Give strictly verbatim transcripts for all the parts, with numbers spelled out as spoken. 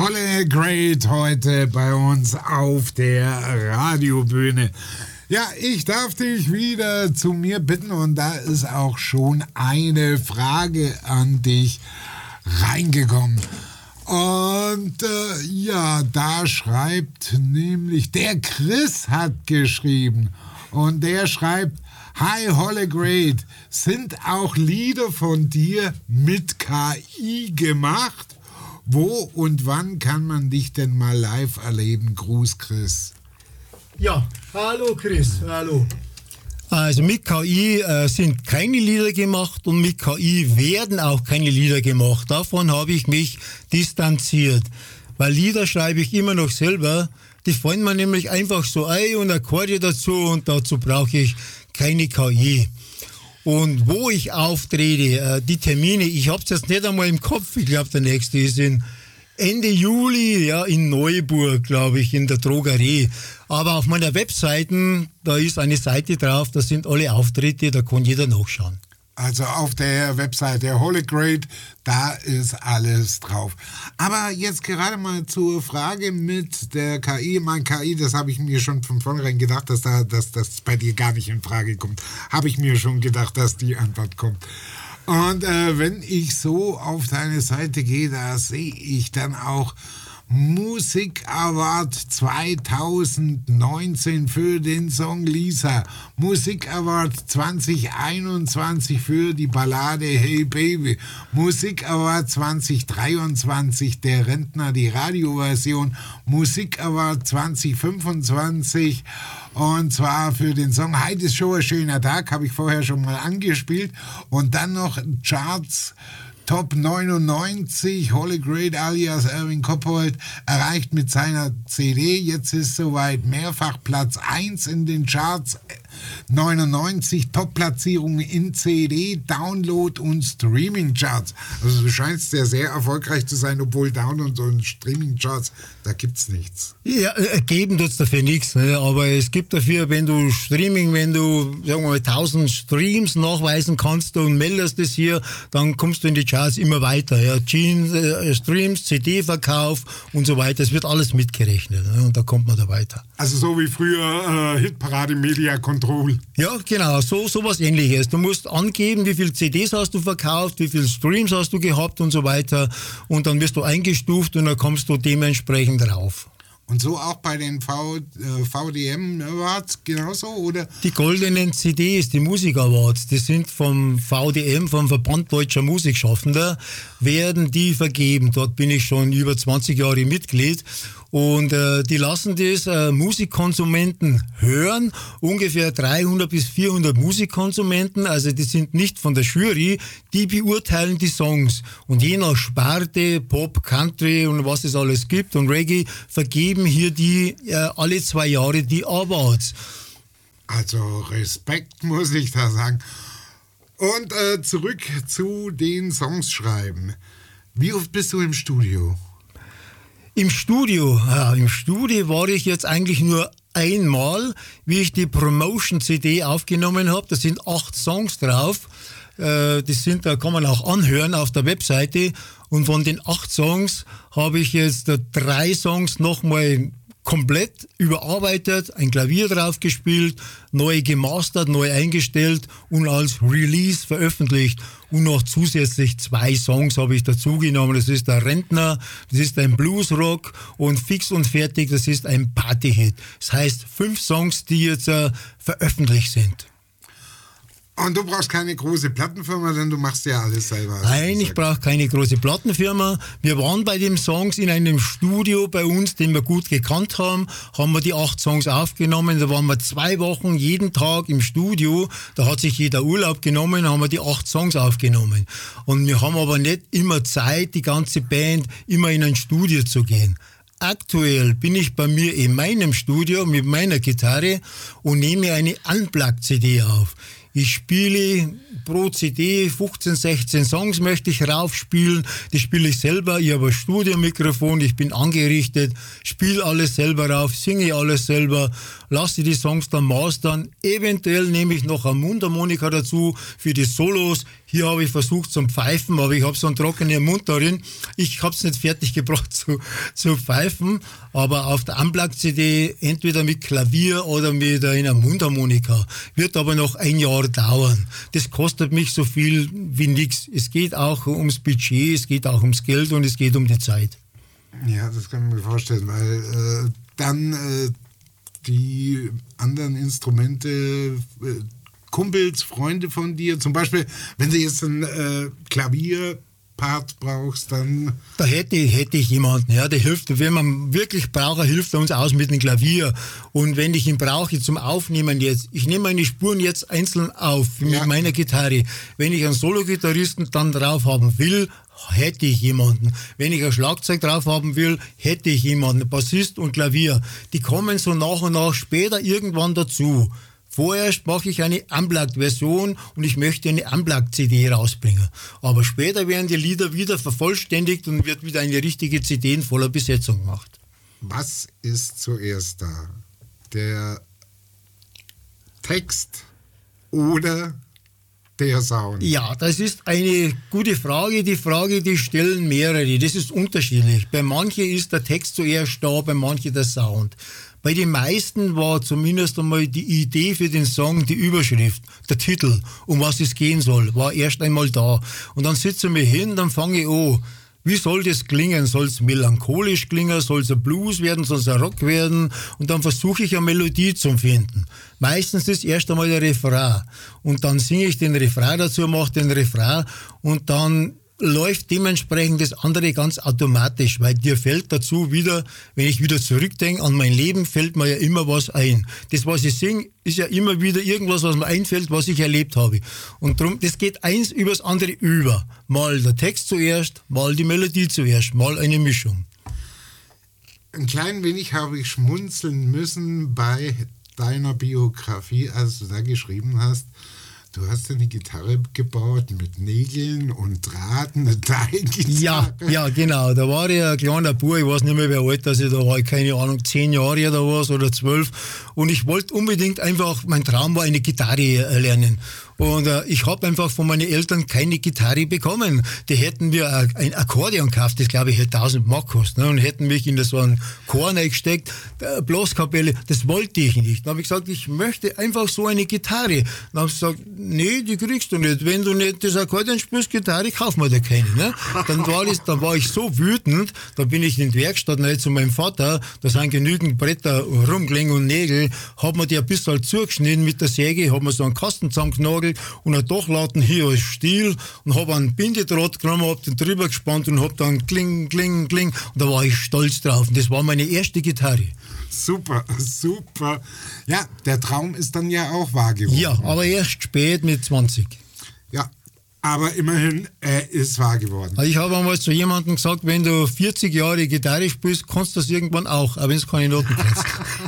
Holle Great heute bei uns auf der Radiobühne. Ja, ich darf dich wieder zu mir bitten und da ist auch schon eine Frage an dich reingekommen. Und äh, ja, da schreibt nämlich, der Chris hat geschrieben und der schreibt: Hi Holle Great, sind auch Lieder von dir mit K I gemacht? Wo und wann kann man dich denn mal live erleben? Gruß, Chris. Ja, hallo Chris, hallo. Also mit K I äh, sind keine Lieder gemacht und mit K I werden auch keine Lieder gemacht. Davon habe ich mich distanziert, weil Lieder schreibe ich immer noch selber. Die fallen mir nämlich einfach so ein und Akkorde dazu und dazu brauche ich keine K I. Und wo ich auftrete, äh, die Termine, ich habe es jetzt nicht einmal im Kopf, ich glaube der nächste ist in Ende Juli, ja, in Neuburg, glaube ich, in der Drogerie. Aber auf meiner Webseite, da ist eine Seite drauf, da sind alle Auftritte, da kann jeder nachschauen. Also auf der Webseite Holle Great, da ist alles drauf. Aber jetzt gerade mal zur Frage mit der K I. Mein K I, das habe ich mir schon von vornherein gedacht, dass da, dass das bei dir gar nicht in Frage kommt. Habe ich mir schon gedacht, dass die Antwort kommt. Und äh, wenn ich so auf deine Seite gehe, da sehe ich dann auch Musik Award zwanzig neunzehn für den Song Lisa. Musik Award zwanzig einundzwanzig für die Ballade Hey Baby. Musik Award zwanzig dreiundzwanzig der Rentner, die Radioversion. Musik Award zwanzig fünfundzwanzig und zwar für den Song Heute ist schon ein schöner Tag, habe ich vorher schon mal angespielt. Und dann noch Charts Top neunundneunzig, Holle Great alias Erwin Koppold erreicht mit seiner C D, jetzt ist soweit, mehrfach Platz eins in den Charts, neunundneunzig Top-Platzierungen in C D, Download und Streaming-Charts. Also du scheinst ja sehr erfolgreich zu sein, obwohl Download und Streaming-Charts, da gibt's nichts. Ja, geben tut's dafür nichts, ne? Aber es gibt dafür, wenn du Streaming, wenn du, sagen wir mal, tausend Streams nachweisen kannst und meldest es hier, dann kommst du in die Charts immer weiter. Ja, Jeans, äh, Streams, C D-Verkauf und so weiter, es wird alles mitgerechnet, ne? Und da kommt man da weiter. Also so wie früher äh, Hitparade Media Control. Ja, genau, so sowas Ähnliches. Du musst angeben, wie viele C Ds hast du verkauft, wie viele Streams hast du gehabt und so weiter und dann wirst du eingestuft und dann kommst du dementsprechend drauf. Und so auch bei den v, äh, V D M Awards genauso, oder? Die goldenen C Ds, die Musik Awards, die sind vom V D M, vom Verband Deutscher Musikschaffender, werden die vergeben. Dort bin ich schon über zwanzig Jahre Mitglied. Und äh, die lassen das äh, Musikkonsumenten hören, ungefähr dreihundert bis vierhundert Musikkonsumenten, also die sind nicht von der Jury, die beurteilen die Songs. Und je nach Sparte, Pop, Country und was es alles gibt und Reggae, vergeben hier die äh, alle zwei Jahre die Awards. Also Respekt, muss ich da sagen. Und äh, zurück zu den Songs schreiben. Wie oft bist du im Studio? Im Studio, ja, im Studio war ich jetzt eigentlich nur einmal, wie ich die Promotion-C D aufgenommen habe. Da sind acht Songs drauf. Äh, die sind, da kann man auch anhören auf der Webseite. Und von den acht Songs habe ich jetzt äh, drei Songs nochmal komplett überarbeitet, ein Klavier drauf gespielt, neu gemastert, neu eingestellt und als Release veröffentlicht. Und noch zusätzlich zwei Songs habe ich dazugenommen. Das ist der Rentner, das ist ein Bluesrock und Fix und Fertig, das ist ein Partyhit. Das heißt, fünf Songs, die jetzt äh, veröffentlicht sind. Und du brauchst keine große Plattenfirma, denn du machst ja alles selber. Nein, ich brauche keine große Plattenfirma. Wir waren bei den Songs in einem Studio bei uns, den wir gut gekannt haben, haben wir die acht Songs aufgenommen. Da waren wir zwei Wochen jeden Tag im Studio. Da hat sich jeder Urlaub genommen, haben wir die acht Songs aufgenommen. Und wir haben aber nicht immer Zeit, die ganze Band immer in ein Studio zu gehen. Aktuell bin ich bei mir in meinem Studio mit meiner Gitarre und nehme eine Unplugged-C D auf. Ich spiele pro C D fünfzehn, sechzehn Songs möchte ich raufspielen. Die spiele ich selber. Ich habe ein Studiomikrofon, ich bin angerichtet, spiele alles selber rauf, singe alles selber, lasse die Songs dann mastern. Eventuell nehme ich noch eine Mundharmonika dazu für die Solos. Hier habe ich versucht zum Pfeifen, aber ich habe so einen trockenen Mund darin. Ich habe es nicht fertig gebracht zu, zu pfeifen, aber auf der Unplugged-C D entweder mit Klavier oder mit einer Mundharmonika. Wird aber noch ein Jahr dauern. Das kostet mich so viel wie nichts. Es geht auch ums Budget, es geht auch ums Geld und es geht um die Zeit. Ja, das kann ich mir vorstellen, weil äh, dann äh, die anderen Instrumente, äh, Kumpels, Freunde von dir, zum Beispiel, wenn du jetzt ein äh, Klavierpart brauchst, dann... Da hätte, hätte ich jemanden, ja, der hilft, wenn man wirklich braucht, hilft er uns aus mit dem Klavier. Und wenn ich ihn brauche zum Aufnehmen jetzt, ich nehme meine Spuren jetzt einzeln auf mit ja. meiner Gitarre. Wenn ich einen Solo-Gitarristen dann drauf haben will, hätte ich jemanden. Wenn ich ein Schlagzeug drauf haben will, hätte ich jemanden. Bassist und Klavier. Die kommen so nach und nach später irgendwann dazu. Vorerst mache ich eine Unplugged-Version und ich möchte eine Unplugged-C D rausbringen. Aber später werden die Lieder wieder vervollständigt und wird wieder eine richtige C D in voller Besetzung gemacht. Was ist zuerst da? Der Text oder der Sound? Ja, das ist eine gute Frage. Die Frage, die stellen mehrere. Das ist unterschiedlich. Bei manchen ist der Text zuerst da, bei manchen der Sound. Bei den meisten war zumindest einmal die Idee für den Song, die Überschrift, der Titel, um was es gehen soll, war erst einmal da. Und dann sitzen wir hin, dann fange ich an. Wie soll das klingen? Soll es melancholisch klingen? Soll es ein Blues werden? Soll es ein Rock werden? Und dann versuche ich eine Melodie zu finden. Meistens ist erst einmal der Refrain. Und dann singe ich den Refrain dazu, mache den Refrain und dann läuft dementsprechend das andere ganz automatisch, weil dir fällt dazu wieder, wenn ich wieder zurückdenke an mein Leben, fällt mir ja immer was ein. Das, was ich singe, ist ja immer wieder irgendwas, was mir einfällt, was ich erlebt habe. Und darum, das geht eins übers andere über. Mal der Text zuerst, mal die Melodie zuerst, mal eine Mischung. Ein klein wenig habe ich schmunzeln müssen bei deiner Biografie, als du da geschrieben hast, du hast eine Gitarre gebaut mit Nägeln und Draht, eine Teilgitarre. Ja, ja, genau. Da war ich ein kleiner Bub, ich weiß nicht mehr, wie alt das ich da war, keine Ahnung, zehn Jahre oder was oder zwölf. Und ich wollte unbedingt einfach, mein Traum war, eine Gitarre lernen. Und äh, ich habe einfach von meinen Eltern keine Gitarre bekommen. Die hätten mir ein, ein Akkordeon gekauft, das glaube ich hätte tausend Mark gekostet. Ne? Und hätten mich in so einen Chor reingesteckt, äh, Blaskapelle, das wollte ich nicht. Dann habe ich gesagt, ich möchte einfach so eine Gitarre. Dann haben sie gesagt, nee, die kriegst du nicht. Wenn du nicht das Akkordeon spielst, Gitarre, kauf mir da keine. Ne? Dann, war das, dann war ich so wütend, dann bin ich in die Werkstatt rein zu meinem Vater, da sind genügend Bretter rumgelegen und Nägel, hab mir die ein bisschen zugeschnitten mit der Säge, hab mir so einen Kasten zusammengenagelt und ein Dachladen hier als Stiel und hab einen Bindedraht genommen, hab den drüber gespannt und hab dann kling, kling, kling und da war ich stolz drauf und das war meine erste Gitarre. Super, super. Ja, der Traum ist dann ja auch wahr geworden. Ja, aber erst spät mit zwanzig. Ja, aber immerhin, er ist wahr geworden. Also ich habe einmal zu jemandem gesagt, wenn du vierzig Jahre Gitarre spielst, kannst du das irgendwann auch, auch wenn es keine Noten kennst.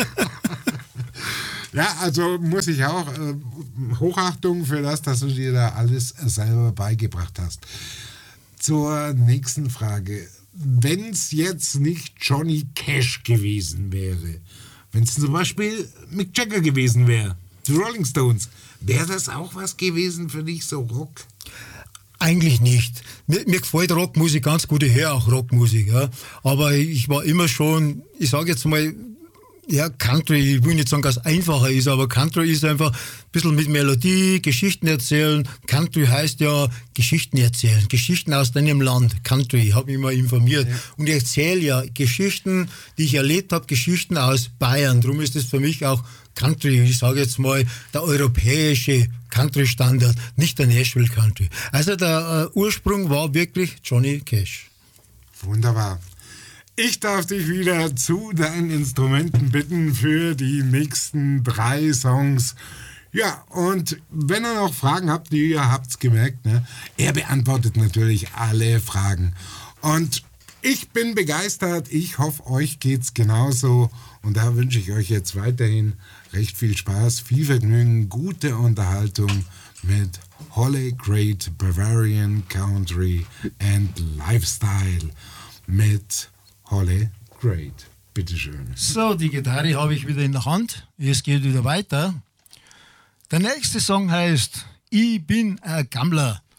Ja, also muss ich auch äh, Hochachtung für das, dass du dir da alles selber beigebracht hast. Zur nächsten Frage. Wenn es jetzt nicht Johnny Cash gewesen wäre, wenn es zum Beispiel Mick Jagger gewesen wäre, die Rolling Stones, wäre das auch was gewesen für dich, so Rock? Eigentlich nicht. Mir, mir gefällt Rockmusik ganz gut, ich höre auch Rockmusik. Ja. Aber ich war immer schon, ich sage jetzt mal, ja, Country, ich will nicht sagen, dass es einfacher ist, aber Country ist einfach ein bisschen mit Melodie, Geschichten erzählen. Country heißt ja Geschichten erzählen, Geschichten aus deinem Land, Country, habe ich mal informiert. Ja. Und ich erzähle ja Geschichten, die ich erlebt habe, Geschichten aus Bayern. Darum ist es für mich auch Country, ich sage jetzt mal, der europäische Country-Standard, nicht der Nashville Country. Also der äh, Ursprung war wirklich Johnny Cash. Wunderbar. Ich darf dich wieder zu deinen Instrumenten bitten für die nächsten drei Songs. Ja, und wenn ihr noch Fragen habt, die ihr habt's gemerkt, ne? Er beantwortet natürlich alle Fragen. Und ich bin begeistert, ich hoffe, euch geht's genauso. Und da wünsche ich euch jetzt weiterhin recht viel Spaß, viel Vergnügen, gute Unterhaltung mit Holly Great Bavarian Country and Lifestyle mit Holly Great. Bitteschön. So, die Gitarre habe ich wieder in der Hand. Es geht wieder weiter. Der nächste Song heißt Ich bin ein Gammler.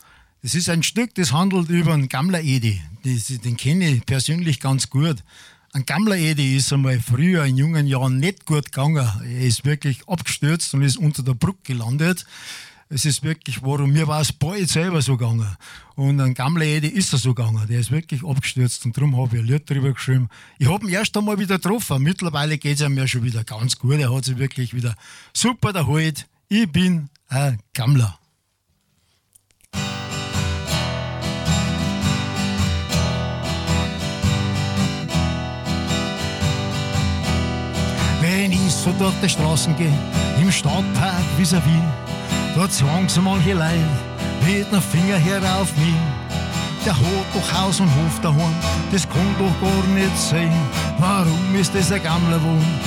Das ist ein Stück, das handelt über einen Gammler-Edi. Den kenne ich persönlich ganz gut. Ein Gammler-Edi ist einmal früher in jungen Jahren nicht gut gegangen. Er ist wirklich abgestürzt und ist unter der Brücke gelandet. Es ist wirklich, warum mir war es bald selber so gegangen. Und ein Gammler-Edi ist er so gegangen. Der ist wirklich abgestürzt und darum habe ich ein Lied drüber geschrieben. Ich habe ihn erst einmal wieder getroffen. Mittlerweile geht es ihm ja schon wieder ganz gut. Er hat sich wirklich wieder super erholt. Ich bin ein Gammler. Wenn ich so durch die Straßen gehe, im Stadtpark vis-à-vis, dort sagen so manche Leute mit dem Finger her auf mich. Der hat doch Haus und Hof daheim, das kann doch gar nicht sein. Warum ist das ein Gammler wohn?